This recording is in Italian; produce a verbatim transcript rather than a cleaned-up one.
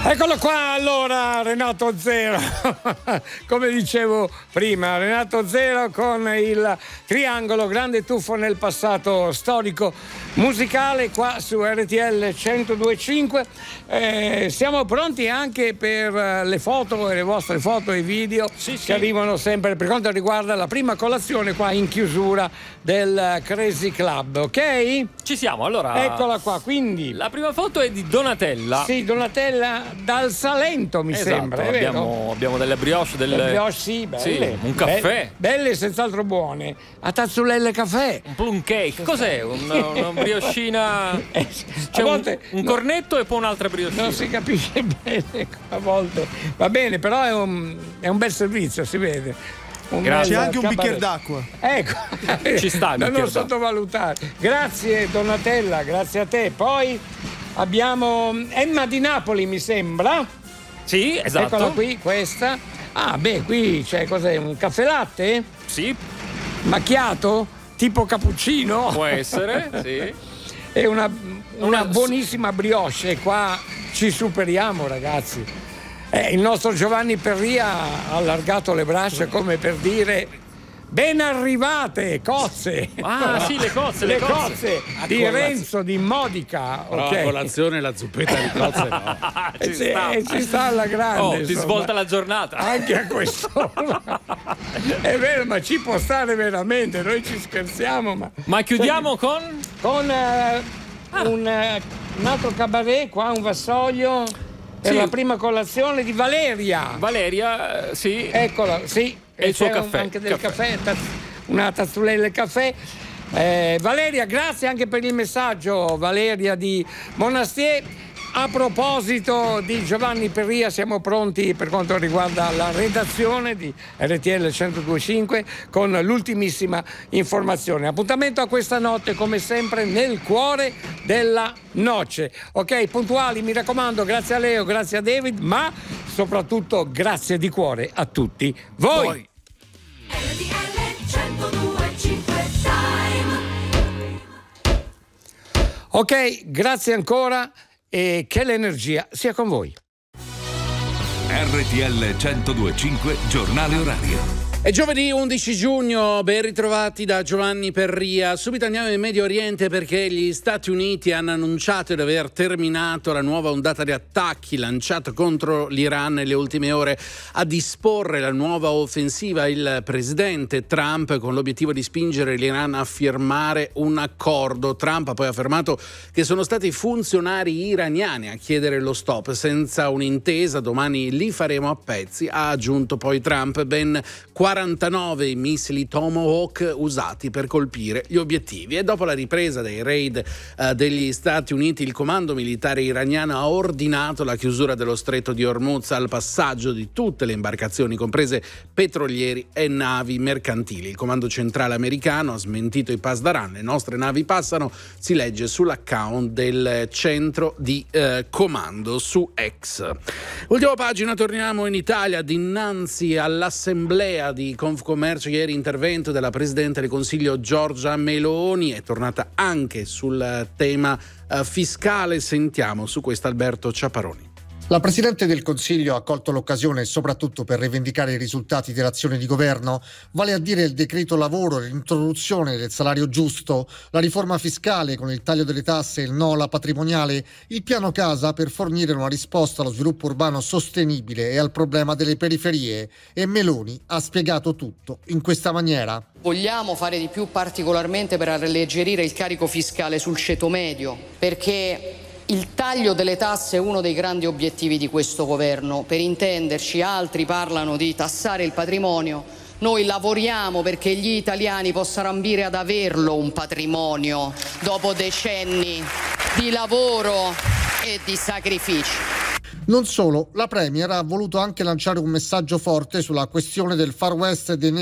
Eccolo qua allora, Renato Zero. Come dicevo prima, Renato Zero con il triangolo grande tuffo nel passato storico musicale qua su R T L centodue e cinque. Eh, siamo pronti anche per le foto e le vostre foto e video sì, che sì. arrivano sempre per quanto riguarda la prima colazione qua in chiusura del Crazy Club, ok? Ci siamo, allora. Eccola qua, quindi. La prima foto è di Donatella. Sì, Donatella dal Salento, mi esatto, sembra. È abbiamo, vero? abbiamo delle brioche, delle Le brioche, sì, belle. Sì, un caffè. Belle, belle senz'altro buone. A tazzulelle caffè. Un plum cake. Cos'è? Una, una brioscina. C'è volte, un, un no, cornetto e poi un'altra brioscina. Non si capisce bene a volte. Va bene, però è un, è un bel servizio, si vede. Un C'è anche un cabaret. bicchiere d'acqua. Ecco, ci sta. Da non sottovalutare. Grazie Donatella, grazie a te. Poi abbiamo Emma di Napoli, mi sembra. Sì, esatto. Eccola qui, questa. Ah, beh, qui c'è cos'è? Un caffè latte? Sì. Macchiato? Tipo cappuccino? Può essere, sì. E una, una, una buonissima brioche. E qua ci superiamo, ragazzi. Eh, il nostro Giovanni Perria ha allargato le braccia come per dire ben arrivate cozze. Ah sì, le cozze, le, le cozze, cozze di Renzo di Modica. Però okay. a colazione la zuppetta di cozze no. ci, ci, sta. Eh, ci sta alla grande. Oh, ti insomma. svolta la giornata anche a questo. È vero, ma ci può stare veramente, noi ci scherziamo, ma ma chiudiamo cioè, con con uh, ah. un, uh, un altro cabaret qua, un vassoio per sì. la prima colazione di Valeria. Valeria, sì. Eccola, sì. E, e il suo caffè. Anche del caffè, caffè taz- una tazzulella del caffè. Eh, Valeria, grazie anche per il messaggio, Valeria di Monastier. A proposito di Giovanni Perria, siamo pronti per quanto riguarda la redazione di R T L centodue e cinque con l'ultimissima informazione. Appuntamento a questa notte, come sempre, nel cuore della noce. Ok, puntuali, mi raccomando, grazie a Leo, grazie a David, ma soprattutto grazie di cuore a tutti voi. voi. R T L centodue e cinque Time. Ok, grazie ancora. E che l'energia sia con voi. R T L centodue e cinque giornale orario. È giovedì undici giugno, ben ritrovati da Giovanni Perria. Subito andiamo in Medio Oriente perché gli Stati Uniti hanno annunciato di aver terminato la nuova ondata di attacchi lanciata contro l'Iran nelle ultime ore. A disporre la nuova offensiva il presidente Trump con l'obiettivo di spingere l'Iran a firmare un accordo. Trump ha poi affermato che sono stati funzionari iraniani a chiedere lo stop. Senza un'intesa domani li faremo a pezzi, ha aggiunto poi Trump. Ben quarantanove missili Tomahawk usati per colpire gli obiettivi. E dopo la ripresa dei raid eh, degli Stati Uniti, il comando militare iraniano ha ordinato la chiusura dello stretto di Hormuz al passaggio di tutte le imbarcazioni, comprese petrolieri e navi mercantili. Il comando centrale americano ha smentito i pasdaran. Le nostre navi passano, si legge sull'account del centro di eh, comando su X. Ultima pagina, torniamo in Italia dinanzi all'assemblea di Confcommercio. Ieri intervento della Presidente del Consiglio Giorgia Meloni, è tornata anche sul tema uh, fiscale. Sentiamo su questo Alberto Ciaparoni. La Presidente del Consiglio ha colto l'occasione soprattutto per rivendicare i risultati dell'azione di governo, vale a dire il decreto lavoro, l'introduzione del salario giusto, la riforma fiscale con il taglio delle tasse e il no alla patrimoniale, il piano casa per fornire una risposta allo sviluppo urbano sostenibile e al problema delle periferie. E Meloni ha spiegato tutto in questa maniera. Vogliamo fare di più, particolarmente per alleggerire il carico fiscale sul ceto medio, perché il taglio delle tasse è uno dei grandi obiettivi di questo governo. Per intenderci, altri parlano di tassare il patrimonio. Noi lavoriamo perché gli italiani possano ambire ad averlo un patrimonio dopo decenni di lavoro e di sacrifici. Non solo, la Premier ha voluto anche lanciare un messaggio forte sulla questione del Far West e dei